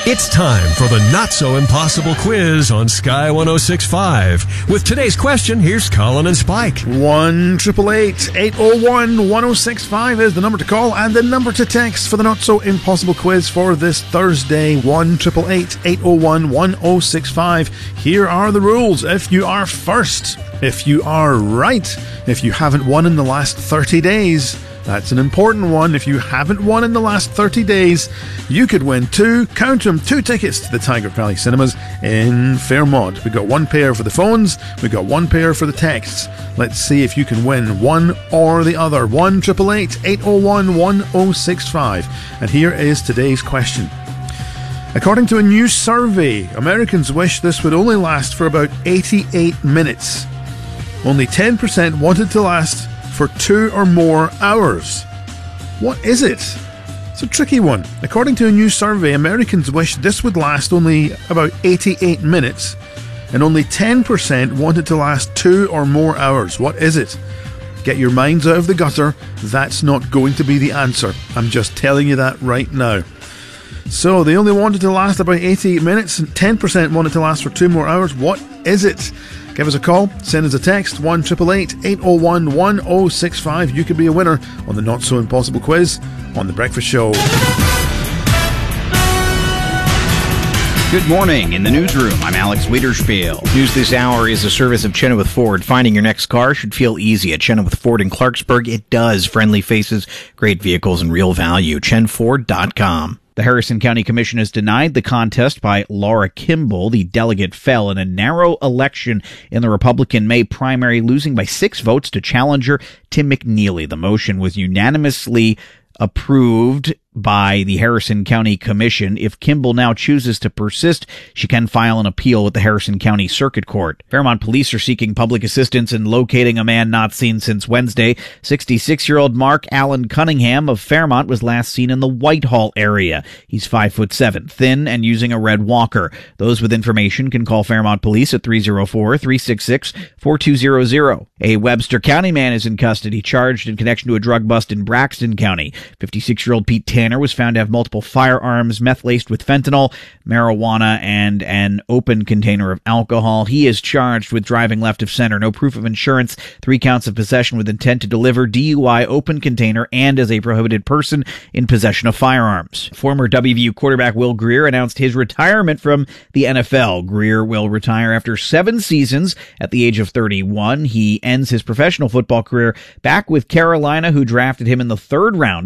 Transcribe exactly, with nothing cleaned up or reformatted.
It's time for the Not-So-Impossible quiz on Sky one oh six point five. With today's question, here's Colin and Spike. one eight eight eight, eight oh one, one oh six five is the number to call and the number to text for the Not-So-Impossible quiz for this Thursday. one eight eight eight, eight oh one, one oh six five. Here are the rules. If you are first, if you are right, if you haven't won in the last thirty days, that's an important one. If you haven't won in the last thirty days, you could win two, count them, two tickets to the Tiger Valley Cinemas in Fairmont. We've got one pair for the phones, we've got one pair for the texts. Let's see if you can win one or the other. one eight eight eight, eight oh one, one oh six five. And here is today's question. According to a new survey, Americans wish this would only last for about eighty-eight minutes. Only ten percent wanted to last for two or more hours. What is it? It's a tricky one. According to a new survey, Americans wish this would last only about eighty-eight minutes, and only ten percent wanted to last two or more hours. What is it? Get your minds out of the gutter. That's not going to be the answer. I'm just telling you that right now. So they only wanted to last about eighty-eight minutes, and ten percent wanted to last for two more hours. What is it? Give us a call, send us a text, one eight eight eight, eight oh one, one oh six five. You could be a winner on the Not So Impossible quiz on The Breakfast Show. Good morning. In the newsroom, I'm Alex Wiederspiel. News this hour is a service of Chenoweth Ford. Finding your next car should feel easy at Chenoweth Ford in Clarksburg. It does. Friendly faces, great vehicles, and real value. chen ford dot com. The Harrison County Commission has denied the contest by Laura Kimball. The delegate fell in a narrow election in the Republican May primary, losing by six votes to challenger Tim McNeely. The motion was unanimously approved by the Harrison County Commission. If Kimball now chooses to persist, she can file an appeal with the Harrison County Circuit Court. Fairmont police are seeking public assistance in locating a man not seen since Wednesday. sixty-six-year-old Mark Allen Cunningham of Fairmont was last seen in the Whitehall area. He's five foot seven, thin, and using a red walker. Those with information can call Fairmont Police at three oh four, three six six, four two zero zero. A Webster County man is in custody, charged in connection to a drug bust in Braxton County. fifty-six-year-old Pete Tanner was found to have multiple firearms, meth laced with fentanyl, marijuana, and an open container of alcohol. He is charged with driving left of center, no proof of insurance, three counts of possession with intent to deliver, D U I, open container, and as a prohibited person in possession of firearms. Former W V U quarterback Will Grier announced his retirement from the N F L. Grier will retire after seven seasons at the age of thirty-one. He ends his professional football career back with Carolina, who drafted him in the third round